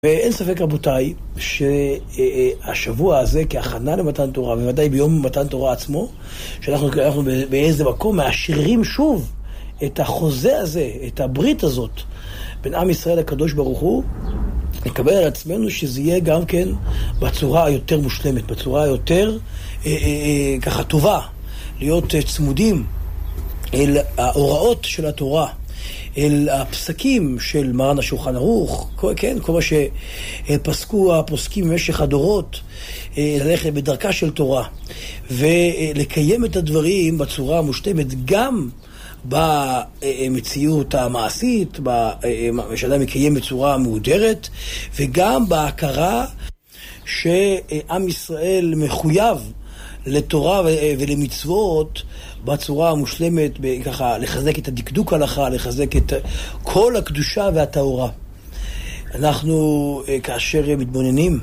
ואין ספק רבותיי שהשבוע הזה כהכנה למתן תורה, בוודאי ביום מתן תורה עצמו, שאנחנו באיזה מקום מאשררים שוב את החוזה הזה, את הברית הזאת בין עם ישראל לקדוש ברוך הוא, נקבל על עצמנו שזה יהיה גם כן בצורה היותר מושלמת, בצורה היותר ככה טובה, להיות צמודים אל ההוראות של התורה, אל הפסקים של מרן השולחן ערוך, כן, כל מה שפסקו הפוסקים במשך הדורות, ללכת בדרכה של תורה, ולקיים את הדברים בצורה המושלמת, גם במציאות המעשית, שאדם מקיים בצורה מהודרת, וגם בהכרה שעם ישראל מחויב לתורה ולמצוות בצורה המושלמת, ככה לחזק את הדקדוק הלכה, לחזק את כל הקדושה והטהרה. אנחנו כאשר מתבוננים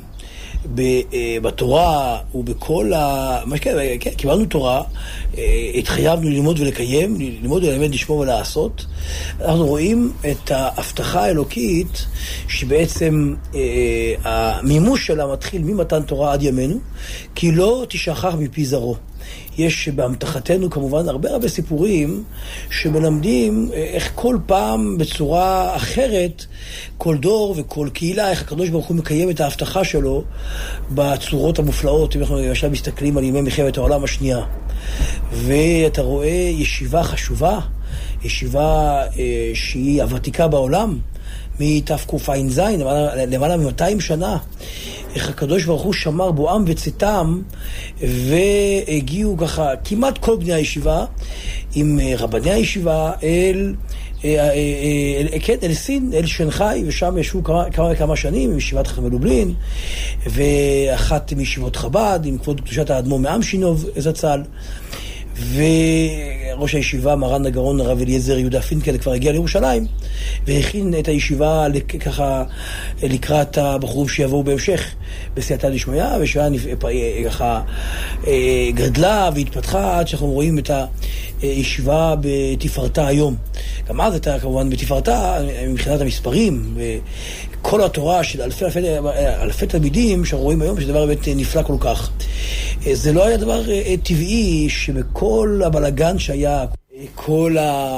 בתורה ובכל קיבלנו תורה, התחייבנו ללמוד ולקיים, ללמוד וללמד, לשמור ולעשות. אנחנו רואים את ההבטחה האלוקית שבעצם המימוש שלה מתחיל ממתן תורה עד ימינו, כי לא תשכח מפי זרעו. יש בהמתחתנו כמובן הרבה סיפורים שמלמדים איך כל פעם בצורה אחרת, כל דור וכל קהילה, איך הקדוש ברוך הוא מקיים את ההבטחה שלו בצורות המופלאות. אם אנחנו למשל מסתכלים על ימי מלחמת העולם השנייה, ואתה רואה ישיבה חשובה, ישיבה שהיא הוותיקה בעולם, מתקע"ז, למעלה מ-200 שנה, איך הקדוש ברוך הוא שמר בואם וצאתם, והגיעו ככה כמעט כל בני הישיבה עם רבני הישיבה אל סין, אל שנגחאי, ושם ישבו כמה וכמה שנים עם ישיבת חכמי לובלין, ואחת מישיבות חב"ד עם כבוד קדושת האדמו"ר מאמשינוב זצ"ל, וראש הישיבה מרן הגאון הרב אליעזר יהודה פינקל כבר הגיע לירושלים והכין את הישיבה ככה לקראת הבחורים שיבואו בהמשך בסייעתא דשמיא, ושעה ככה גדלה והתפתחה עד שאנחנו רואים את הישיבה בתפארתה היום. גם אז הייתה כמובן בתפארתה מבחינת המספרים וכל התורה של אלפי תלמידים שאנחנו רואים היום, שזה דבר באמת נפלא כל כך. זה לא היה דבר טבעי שבכל הבלגן שהיה, כל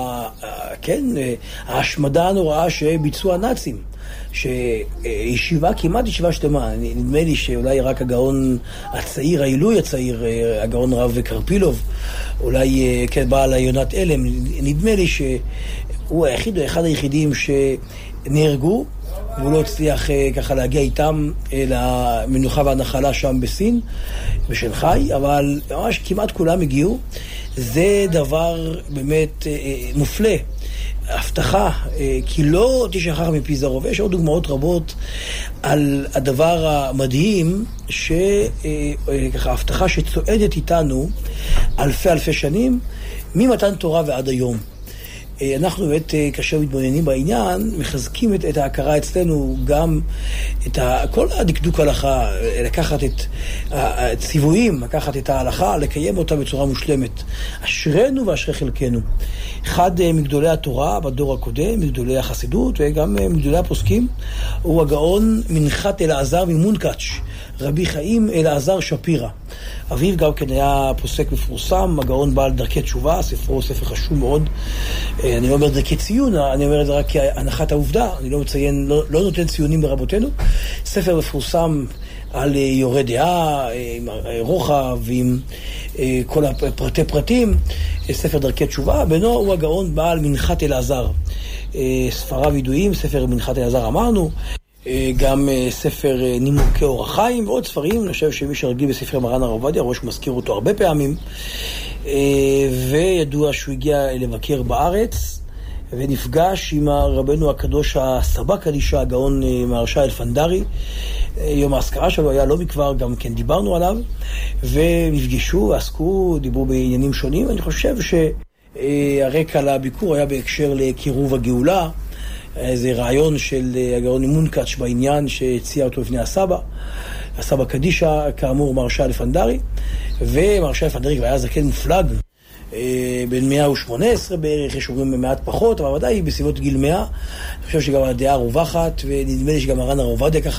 ההשמדה הנוראה שביצעו הנאצים, שישיבה, כמעט ישיבה שלמה, נדמה לי שאולי רק הגאון הצעיר, העילוי הצעיר, הגאון רב קרפילוב, אולי בעל יונת אלם, נדמה לי שהוא אחד היחידים שנהרגו, והוא לא הצליח ככה להגיע איתם למנוחה והנחלה שם בסין, בשנגחאי, אבל ממש כמעט כולם הגיעו. זה דבר באמת מופלא, הבטחה, כי לא תשכח מפי זרעו. ויש עוד דוגמאות רבות על הדבר המדהים, שככה הבטחה שצועדת איתנו אלפי שנים, ממתן תורה ועד היום. אנחנו באמת, כאשר מתבוננים בעניין, מחזקים את ההכרה אצלנו, גם את כל הדקדוק הלכה, לקחת את הציוויים, לקחת את ההלכה, לקיים אותה בצורה מושלמת. אשרנו ואשרי חלקנו. אחד מגדולי התורה בדור הקודם, מגדולי החסידות וגם מגדולי הפוסקים, הוא הגאון מנחת אלעזר ממונקאץ', רבי חיים אלעזר שפירא. אביו גם כן היה פוסק מפורסם, הגאון בעל דרכי תשובה, ספר חשוב מאוד. אני לא אומר דרכי ציון, אני אומר את זה רק כהנחת העובדה, אני לא מציין, לא נותן ציונים ברבותינו. ספר מפורסם על יורה דעה, עם רוחב ועם כל פרטים, ספר דרכי תשובה. בינו הוא הגאון בעל מנחת אלעזר. ספריו ידועים, ספר מנחת אלעזר אמרנו, גם ספר נימוקי אור החיים ועוד ספרים. אני חושב שמי שרגיל בספר מרן הרב עובדיה, ראש מזכיר אותו הרבה פעמים, וידוע שהוא הגיע לבקר בארץ ונפגש עם רבנו הקדוש הסבא קדישא, הגאון מהרש"י אלפנדרי. יום האזכרה שלו היה לא מכבר, גם כן דיברנו עליו, ונפגשו ועסקו, דיברו בעניינים שונים. אני חושב שהרקע לביקור היה בהקשר לקירוב הגאולה, איזה רעיון של הגאון ממונקאץ' בעניין שהציע אותו לפני הסבא קדישא, כאמור מהרש"י אלפנדרי. ומהרש"י אלפנדרי כבר היה זקן מופלג, בין 118 בערך, יש אומרים במעט פחות, אבל ודאי בסביבות גיל 100. אני חושב שגם הדעה הרווחת, ונדמה לי שגם הר"ן הרב עובדיה ככה